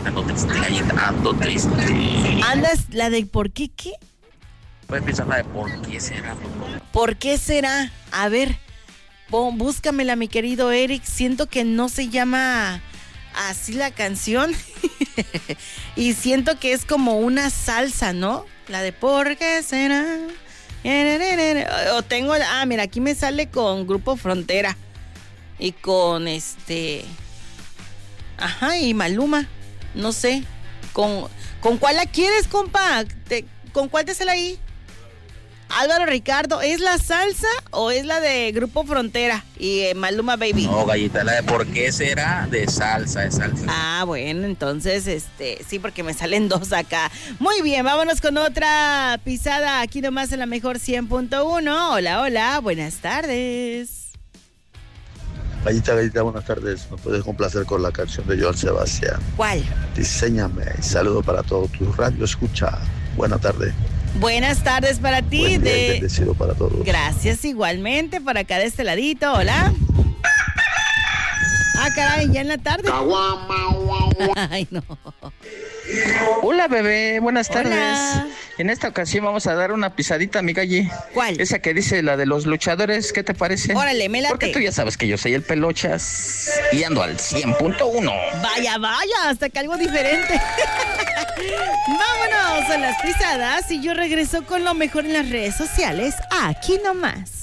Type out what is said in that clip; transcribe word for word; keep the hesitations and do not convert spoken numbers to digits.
ando triste, gallita, ando triste. ¿Andas la de por qué qué? Puedes pensar la de por qué será, ¿Por qué será? A ver, pon, búscamela, mi querido Eric. Siento que no se llama así la canción. Y siento que es como una salsa, ¿no? La de ¿por qué será? O tengo, ah, mira, aquí me sale con Grupo Frontera. Y con este... Ajá, y Maluma. No sé. ¿Con, ¿con cuál la quieres, compa? ¿Te, ¿Con cuál te sale ahí? Álvaro Ricardo, ¿es la salsa o es la de Grupo Frontera y eh, Maluma Baby? No, gallita, la de por qué será de salsa, de salsa. Ah, bueno, entonces, este, sí, porque me salen dos acá. Muy bien, vámonos con otra pisada aquí nomás en la mejor cien punto uno. Hola, hola, buenas tardes. Gallita, gallita, buenas tardes. ¿Me puedes complacer con la canción de Joan Sebastián? ¿Cuál? Diséñame. Saludo para todo tu radio escucha. Buena tarde. Buenas tardes para ti. Buen día de... y bendecido para todos. Gracias, igualmente, por acá de este ladito. Hola. Ah, caray, ya en la tarde. Ay, no. Hola, bebé, buenas tardes. Hola. En esta ocasión vamos a dar una pisadita, mi galli. ¿Cuál? Esa que dice la de los luchadores, ¿qué te parece? Órale, me late. Porque tú ya sabes que yo soy el Pelochas y ando al cien punto uno. Vaya, vaya, hasta que algo diferente. Vámonos a las pisadas y yo regreso con lo mejor en las redes sociales, aquí nomás.